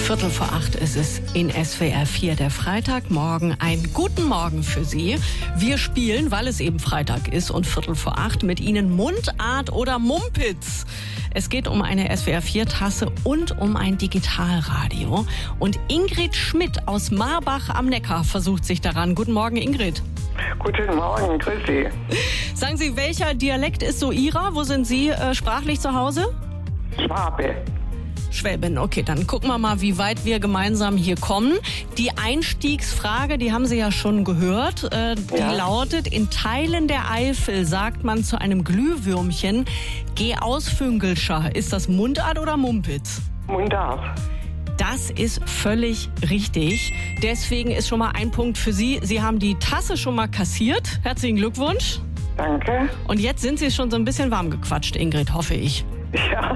7:15 ist es in SWR 4, der Freitagmorgen. Einen guten Morgen für Sie. Wir spielen, weil es eben Freitag ist und 7:15 mit Ihnen Mundart oder Mumpitz. Es geht um eine SWR 4 Tasse und um ein Digitalradio. Und Ingrid Schmidt aus Marbach am Neckar versucht sich daran. Guten Morgen, Ingrid. Guten Morgen, grüß Sie. Sagen Sie, welcher Dialekt ist so Ihrer? Wo sind Sie sprachlich zu Hause? Schwabe. Schwäbin, okay, dann gucken wir mal, wie weit wir gemeinsam hier kommen. Die Einstiegsfrage, die haben Sie ja schon gehört, die lautet, in Teilen der Eifel sagt man zu einem Glühwürmchen, geh aus Füngelscher. Ist das Mundart oder Mumpitz? Mundart. Das ist völlig richtig. Deswegen ist schon mal ein Punkt für Sie. Sie haben die Tasse schon mal kassiert. Herzlichen Glückwunsch. Danke. Und jetzt sind Sie schon so ein bisschen warm gequatscht, Ingrid, hoffe ich. Ja.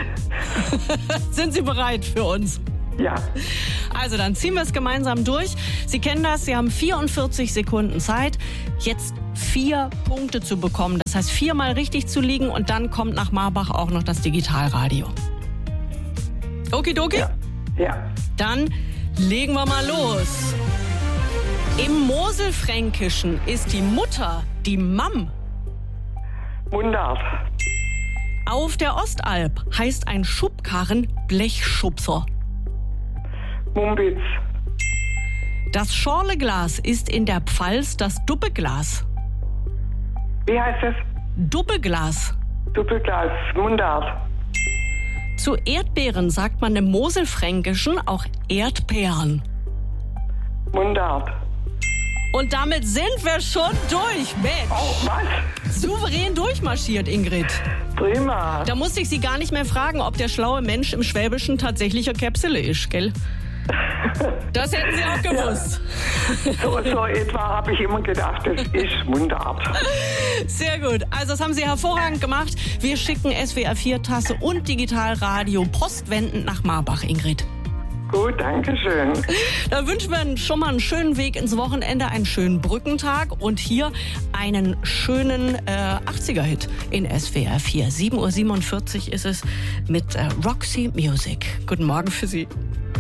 Sind Sie bereit für uns? Ja. Also dann ziehen wir es gemeinsam durch. Sie kennen das, Sie haben 44 Sekunden Zeit, jetzt 4 Punkte zu bekommen. Das heißt, 4-mal richtig zu liegen und dann kommt nach Marbach auch noch das Digitalradio. Okidoki? Ja. Ja. Dann legen wir mal los. Im Moselfränkischen ist die Mutter die Mam. Mundart. Auf der Ostalb heißt ein Schubkarren Blechschubser. Mumpitz. Das Schorleglas ist in der Pfalz das Duppeglas. Wie heißt es? Duppeglas. Doppelglas. Mundart. Zu Erdbeeren sagt man im Moselfränkischen auch Erdbeeren. Mundart. Und damit sind wir schon durch, Mensch. Oh, was? Souverän durchmarschiert, Ingrid. Prima. Da musste ich Sie gar nicht mehr fragen, ob der schlaue Mensch im Schwäbischen tatsächlicher Käpsele ist, gell? Das hätten Sie auch gewusst. So etwa habe ich immer gedacht, das ist Mundart. Sehr gut. Also das haben Sie hervorragend gemacht. Wir schicken SWR 4 Tasse und Digitalradio postwendend nach Marbach, Ingrid. Gut, danke schön. Da wünschen wir schon mal einen schönen Weg ins Wochenende, einen schönen Brückentag und hier einen schönen 80er-Hit in SWR 4. 7:47 ist es mit Roxy Music. Guten Morgen für Sie.